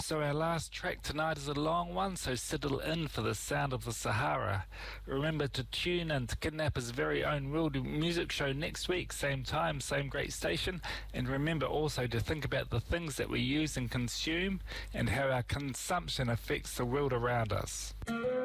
So our last track tonight is a long one, so settle in for the sound of the Sahara. Remember to tune in to Kidnapper's very own World Music Show next week, same time, same great station. And remember also to think about the things that we use and consume and how our consumption affects the world around us.